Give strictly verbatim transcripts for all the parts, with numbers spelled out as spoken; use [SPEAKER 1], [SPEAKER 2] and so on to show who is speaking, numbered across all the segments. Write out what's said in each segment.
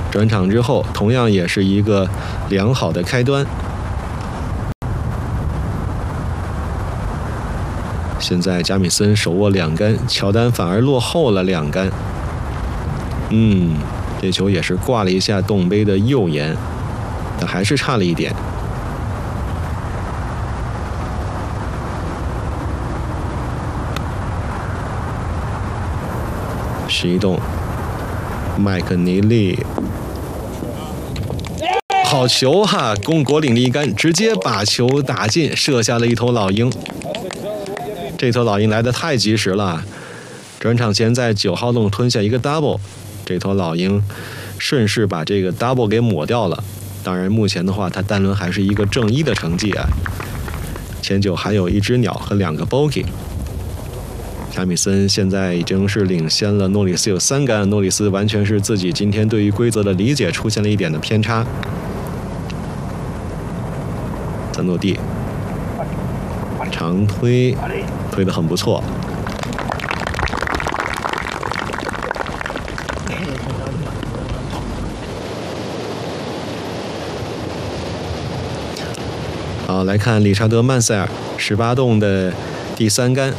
[SPEAKER 1] 转场之后，同样也是一个良好的开端。现在加米森手握两杆，乔丹反而落后了两杆。嗯，这球也是挂了一下洞杯的右沿，但还是差了一点。十一洞，麦克尼利，好球哈！攻国领的一杆，直接把球打进，射下了一头老鹰。这头老鹰来得太及时了，转场前在九号洞吞下一个 double， 这头老鹰顺势把这个 double 给抹掉了。当然，目前的话，他单轮还是一个正一的成绩啊。前九还有一只鸟和两个 bogey。加米森现在已经是领先了诺里斯有三杆，诺里斯完全是自己今天对于规则的理解出现了一点的偏差。赞诺蒂长推推得很不错，好，来看理查德曼塞尔十八洞的第三杆。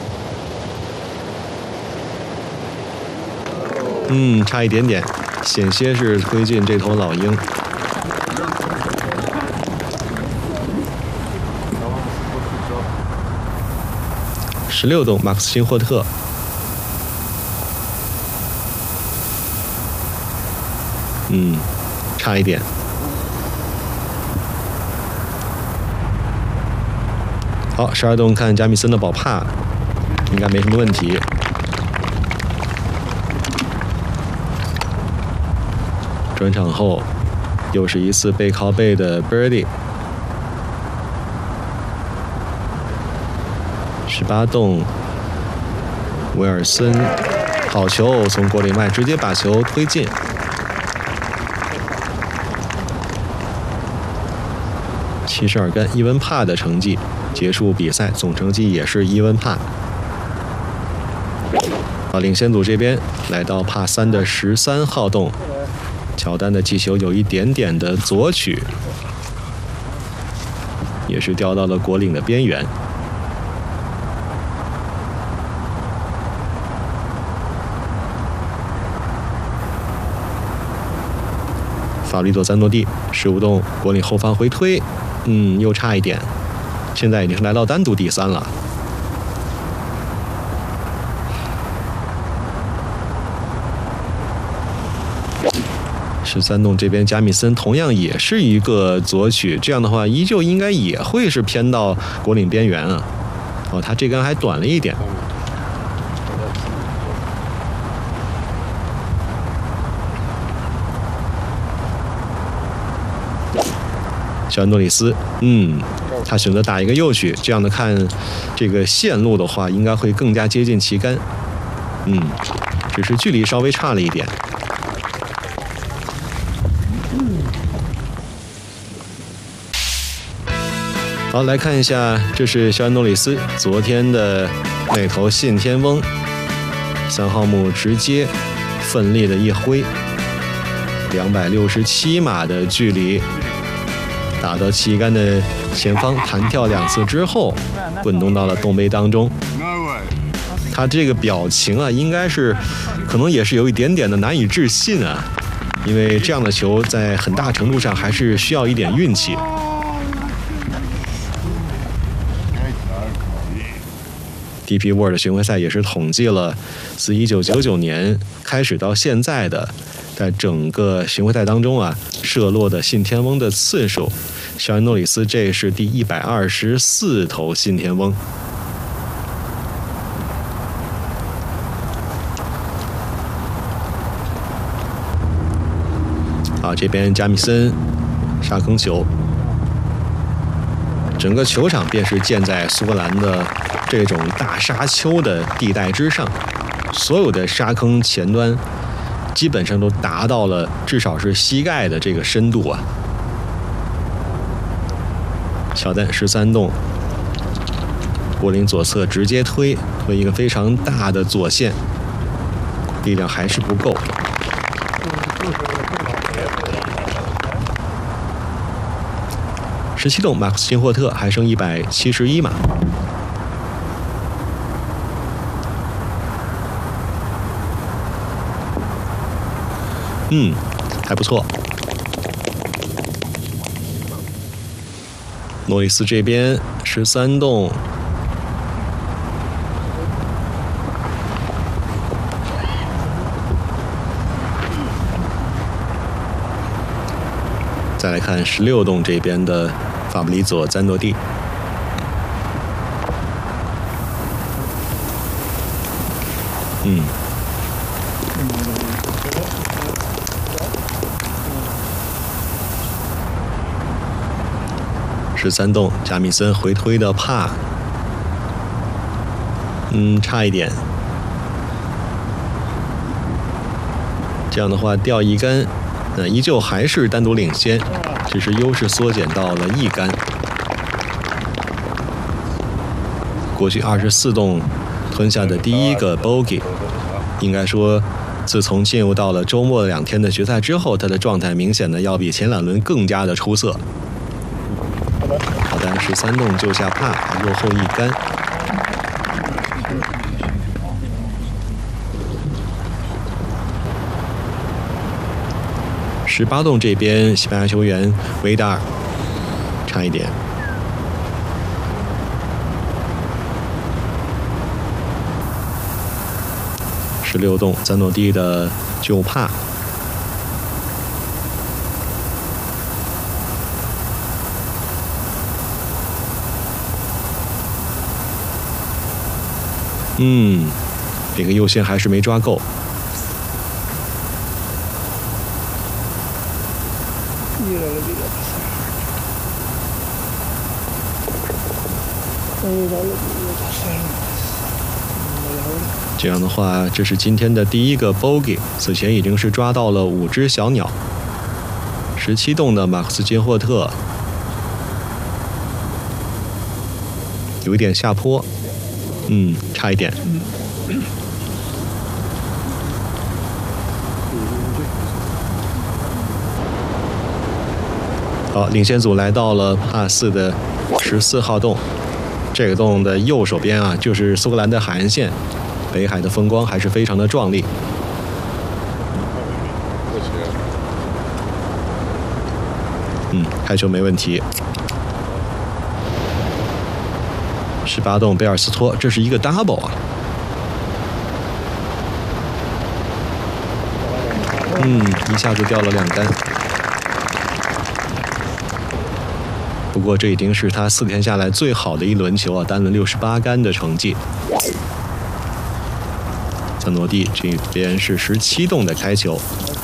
[SPEAKER 1] 嗯，差一点点，险些是推进这头老鹰。十六洞，马克斯辛霍特。嗯，差一点。好，十二洞看加米森的保帕，应该没什么问题。转场后，又是一次背靠背的 birdie。十八洞，威尔森，好球，从国里外直接把球推进。七十二杆一温帕的成绩，结束比赛总成绩也是一温帕。啊，领先组这边来到帕三的十三号洞。乔丹的击球有一点点的左曲，也是掉到了国领的边缘。法利多赞诺蒂十五洞国领后方回推，嗯，又差一点，现在已经是来到单独第三了。十三洞这边加米森同样也是一个左曲，这样的话依旧应该也会是偏到国领边缘啊。哦，他这杆还短了一点。小安诺里斯，嗯，他选择打一个右曲，这样的看这个线路的话，应该会更加接近旗杆。嗯，只是距离稍微差了一点。好，来看一下，这是肖恩诺里斯昨天的那头信天翁，三号木直接奋力的一挥，两百六十七码的距离打到旗杆的前方，弹跳两次之后，滚动到了洞杯当中。他这个表情啊，应该是可能也是有一点点的难以置信啊，因为这样的球在很大程度上还是需要一点运气。D P World 巡回赛也是统计了自一九九九年开始到现在的，在整个巡回赛当中啊，射落的信天翁的次数，肖恩诺里斯这是第一百二十四头信天翁。好，这边加米森沙坑球，整个球场便是建在苏格兰的这种大沙丘的地带之上，所有的沙坑前端基本上都达到了至少是膝盖的这个深度啊。乔丹十三洞，柏林左侧直接推推一个非常大的左线，力量还是不够。 十七洞马克思金霍特还剩一百七十一码。嗯，还不错。诺里斯这边十三洞。再来看十六洞这边的法布里佐·赞诺蒂，嗯，十三洞加米森回推的帕，嗯，差一点，这样的话掉一杆。那依旧还是单独领先，只是优势缩减到了一杆。过去二十四洞吞下的第一个 bogey， 应该说，自从进入到了周末两天的决赛之后，他的状态明显的要比前两轮更加的出色。好的，十三洞救下帕，落后一杆。十八洞这边，西班牙球员维达尔差一点。十六洞，赞诺蒂的救帕。嗯，这个右线还是没抓够。这样的话，这是今天的第一个 bogey， 此前已经是抓到了五只小鸟。十七洞的马克思金霍特有一点下坡，嗯，差一点。好，领先组来到了帕四的十四号洞，这个洞的右手边啊，就是苏格兰的海岸线，北海的风光还是非常的壮丽。嗯，开球没问题。十八洞贝尔斯托，这是一个 double 啊。嗯，一下子掉了两杆。不过这已经是他四天下来最好的一轮球啊，单轮六十八杆的成绩。赞诺蒂这边是十七洞的开球，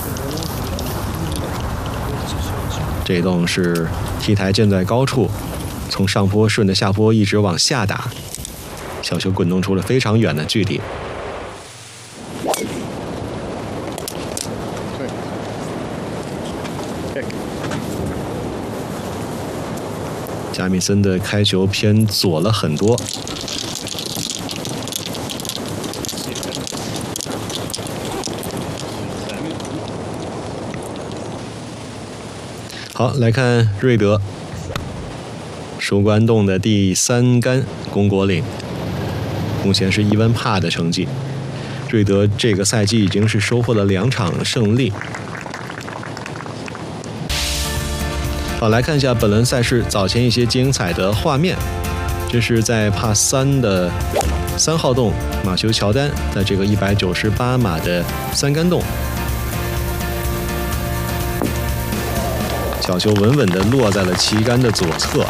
[SPEAKER 1] 这一洞是 T 台建在高处，从上坡顺着下坡一直往下打，小球滚动出了非常远的距离。加米森的开球偏左了很多。好，来看瑞德收官洞的第三杆公果岭，目前是伊文帕的成绩。瑞德这个赛季已经是收获了两场胜利。好，来看一下本轮赛事早前一些精彩的画面。这是在帕三的三号洞，马修乔丹在这个一百九十八码的三杆洞，小球稳稳地落在了旗杆的左侧。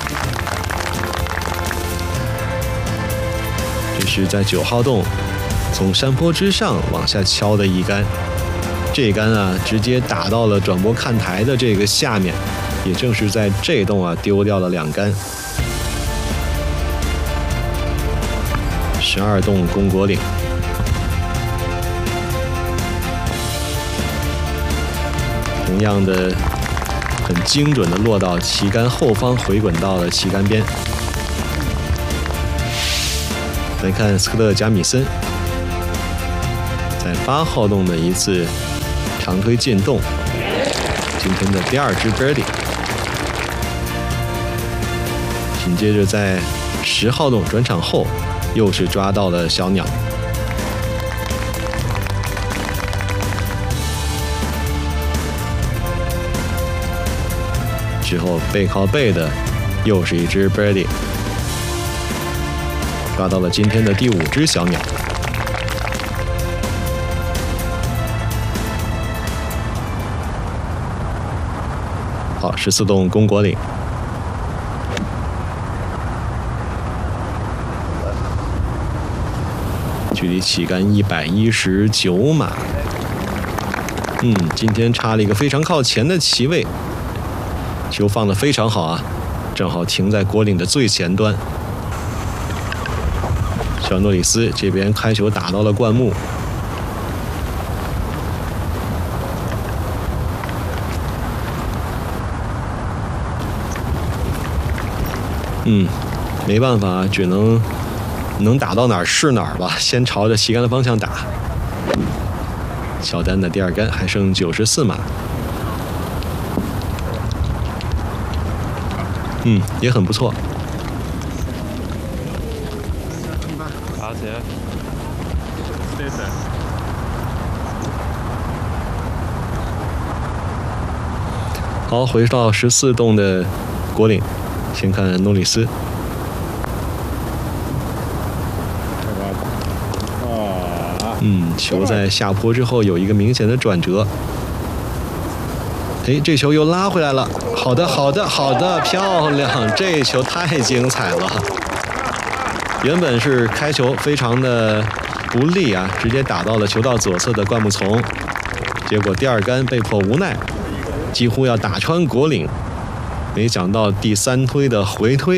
[SPEAKER 1] 这是在九号洞，从山坡之上往下敲的一杆，这一杆啊直接打到了转播看台的这个下面。也正是在这洞啊丢掉了两杆。十二洞公果岭，同样的很精准的落到旗杆后方，回滚到了旗杆边。来看斯科特加米森在八号洞的一次长推进洞。 今天的第二支 birdie。紧接着在十号洞转场后，又是抓到了小鸟。之后背靠背的又是一只 birdie， 抓到了今天的第五只小鸟。好，十四洞公果岭，距离起杆一百一十九码。嗯，今天插了一个非常靠前的旗位。球放得非常好啊，正好停在果岭的最前端。小诺里斯这边开球打到了灌木，嗯，没办法，只能能打到哪儿是哪儿吧，先朝着旗杆的方向打。乔丹的第二杆还剩九十四码。嗯，也很不错。好，回到十四洞的果岭，先看诺里斯。嗯，球在下坡之后有一个明显的转折。哎，这球又拉回来了。好的，好的，好的，漂亮！这球太精彩了。原本是开球非常的不利啊，直接打到了球道左侧的灌木丛，结果第二杆被迫无奈，几乎要打穿果岭，没想到第三推的回推，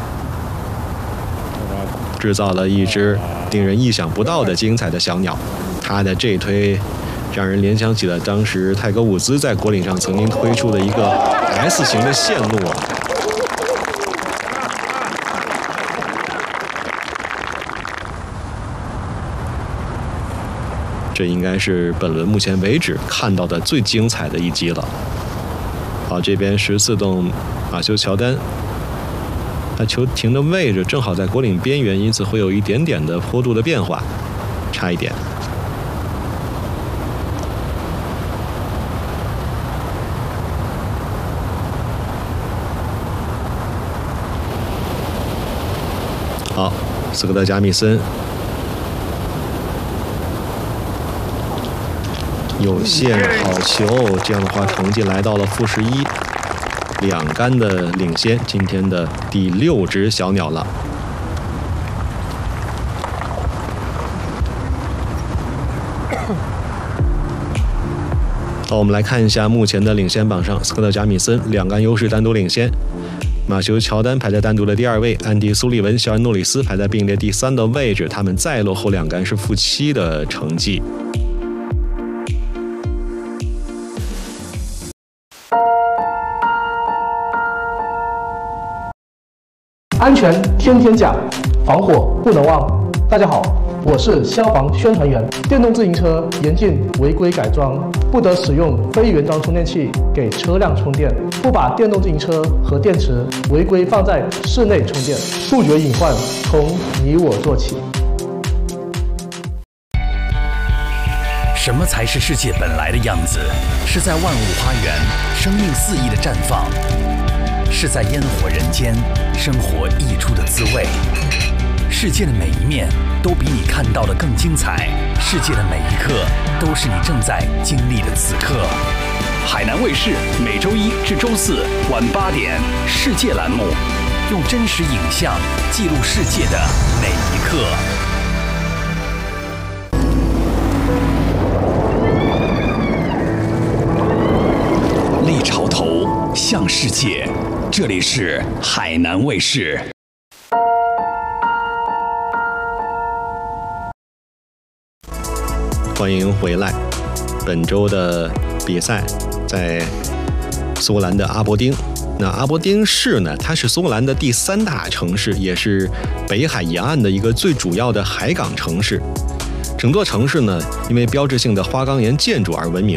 [SPEAKER 1] 制造了一只令人意想不到的精彩的小鸟。他的这推让人联想起了当时泰格伍兹在果岭上曾经推出的一个 S 型的线路啊。这应该是本轮目前为止看到的最精彩的一击了。好，这边十四洞马修乔丹，他球停的位置正好在果岭边缘，因此会有一点点的坡度的变化，差一点。好，斯科特·加密森有线好球，这样的话成绩来到了负十一，两杆的领先，今天的第六只小鸟了。好，我们来看一下目前的领先榜上，斯科特·加米森两杆优势单独领先。马修·乔丹排在单独的第二位，安迪·苏利文、小安·诺里斯排在并列第三的位置，他们再落后两杆是负七的成绩。
[SPEAKER 2] 安全天天讲，防火不能忘。大家好，我是消防宣传员。电动自行车严禁违规改装，不得使用非原装充电器给车辆充电，不把电动自行车和电池违规放在室内充电，杜绝隐患从你我做起。
[SPEAKER 3] 什么才是世界本来的样子？是在万物花园，生命肆意的绽放。是在烟火人间，生活溢出的滋味。世界的每一面都比你看到的更精彩，世界的每一刻都是你正在经历的此刻。海南卫视每周一至周四晚八点，世界栏目，用真实影像记录世界的每一刻。立潮头，向世界。这里是海南卫视。
[SPEAKER 1] 欢迎回来。本周的比赛在苏格兰的阿伯丁。那阿伯丁市呢，它是苏格兰的第三大城市，也是北海沿岸的一个最主要的海港城市。整座城市呢，因为标志性的花岗岩建筑而闻名。